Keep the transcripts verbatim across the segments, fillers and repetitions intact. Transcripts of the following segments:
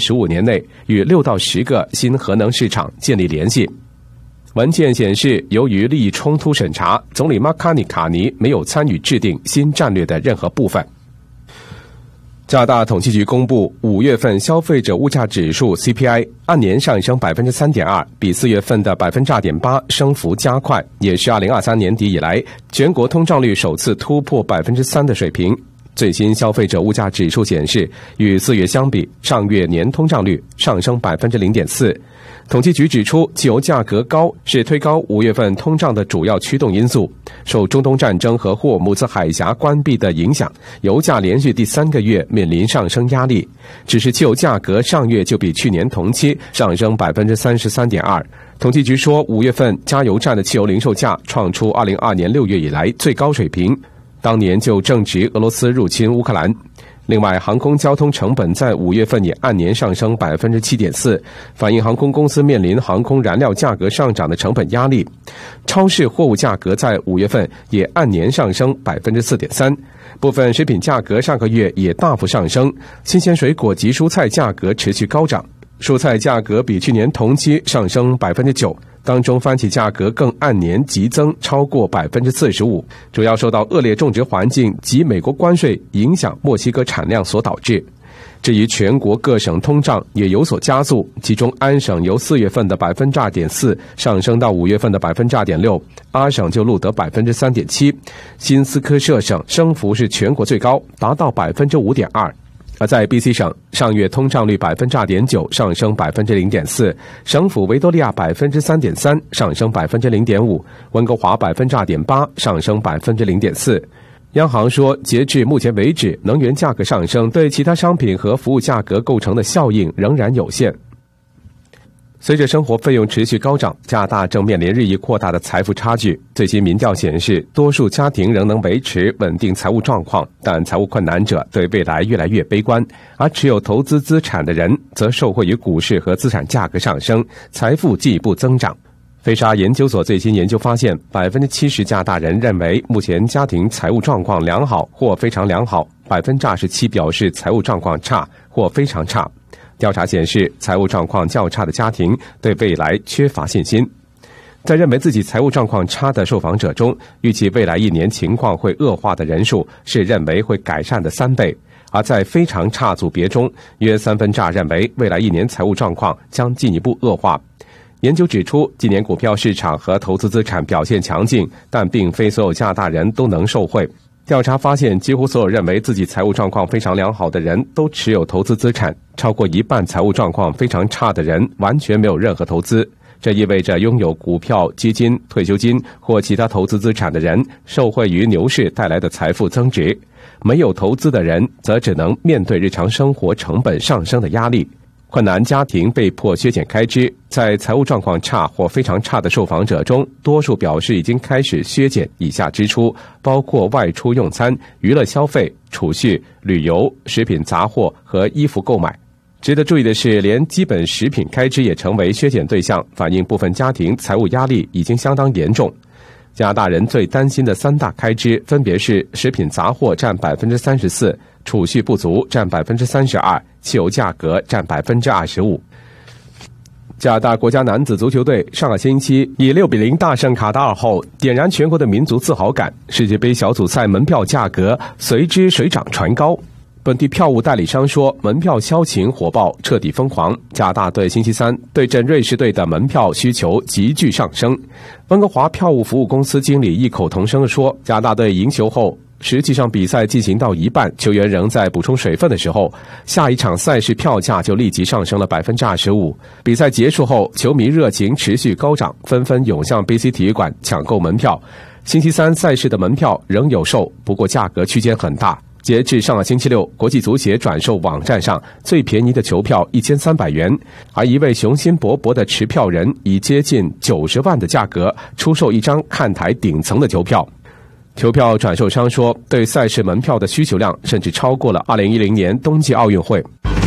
十五年内与六到十个新核能市场建立联系。文件显示，由于利益冲突审查，总理马卡尼卡尼没有参与制定新战略的任何部分。加拿大统计局公布五月份消费者物价指数 C P I 按年上升 百分之三点二， 比四月份的 百分之二点八 升幅加快，也是二零二三年底以来全国通胀率首次突破 百分之三 的水平。最新消费者物价指数显示，与四月相比，上月年通胀率上升 百分之零点四。统计局指出，汽油价格高是推高五月份通胀的主要驱动因素。受中东战争和霍尔木兹海峡关闭的影响，油价连续第三个月面临上升压力。只是汽油价格上月就比去年同期上升 百分之三十三点二。统计局说，五月份加油站的汽油零售价创出二零二二年六月以来最高水平，当年就正值俄罗斯入侵乌克兰。另外，航空交通成本在五月份也按年上升 百分之七点四， 反映航空公司面临航空燃料价格上涨的成本压力。超市货物价格在五月份也按年上升 百分之四点三， 部分食品价格上个月也大幅上升，新鲜水果及蔬菜价格持续高涨，蔬菜价格比去年同期上升 百分之九，当中番茄价格更按年急增超过 百分之四十五， 主要受到恶劣种植环境及美国关税影响墨西哥产量所导致。至于全国各省通胀也有所加速，其中安省由四月份的 百分之二点四 上升到五月份的 百分之二点六， 阿省就录得 百分之三点七， 新斯科舍省升幅是全国最高，达到 百分之五点二。而在 B C 省，上月通胀率 百分之二点九， 上升 百分之零点四， 省府维多利亚 百分之三点三， 上升 百分之零点五， 温哥华 百分之二点八， 上升 百分之零点四。央行说，截至目前为止，能源价格上升对其他商品和服务价格构成的效应仍然有限。随着生活费用持续高涨，加拿大正面临日益扩大的财富差距。最新民调显示，多数家庭仍能维持稳定财务状况，但财务困难者对未来越来越悲观，而持有投资资产的人则受惠于股市和资产价格上升，财富进一步增长。菲沙研究所最新研究发现， 百分之七十 加拿大人认为目前家庭财务状况良好或非常良好， 百分之二十七 表示财务状况差或非常差。调查显示，财务状况较差的家庭对未来缺乏信心。在认为自己财务状况差的受访者中，预计未来一年情况会恶化的人数是认为会改善的三倍，而在非常差组别中，约三分之二认为未来一年财务状况将进一步恶化。研究指出，今年股票市场和投资资产表现强劲，但并非所有加拿大人都能受惠。调查发现，几乎所有认为自己财务状况非常良好的人都持有投资资产，超过一半财务状况非常差的人完全没有任何投资。这意味着拥有股票、基金、退休金或其他投资资产的人受惠于牛市带来的财富增值，没有投资的人则只能面对日常生活成本上升的压力。困难家庭被迫削减开支，在财务状况差或非常差的受访者中，多数表示已经开始削减以下支出，包括外出用餐、娱乐消费、储蓄、旅游、食品杂货和衣服购买。值得注意的是，连基本食品开支也成为削减对象，反映部分家庭财务压力已经相当严重。加拿大人最担心的三大开支分别是食品杂货占 百分之三十四， 储蓄不足占 百分之三十二， 汽油价格占 百分之二十五。加拿大国家男子足球队上个星期以六比零大胜卡塔尔后，点燃全国的民族自豪感，世界杯小组赛门票价格随之水涨船高。本地票务代理商说，门票销情火爆，彻底疯狂。加拿大队星期三对阵瑞士队的门票需求急剧上升。温哥华票务服务公司经理异口同声地说，加拿大队赢球后，实际上比赛进行到一半，球员仍在补充水分的时候，下一场赛事票价就立即上升了 百分之二十五。 比赛结束后，球迷热情持续高涨，纷纷涌向 B C 体育馆抢购门票。星期三赛事的门票仍有售，不过价格区间很大。截至上个星期六，国际足协转售网站上最便宜的球票一千三百元，而一位雄心勃勃的持票人以接近九十万的价格出售一张看台顶层的球票。球票转售商说，对赛事门票的需求量甚至超过了二零一零年冬季奥运会。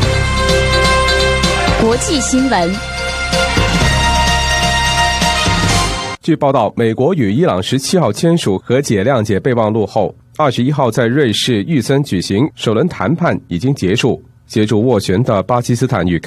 国际新闻。 据报道，美国与伊朗十七号签署和解谅解备忘录后，二十一号在瑞士玉森举行首轮谈判已经结束。协助斡旋的巴基斯坦与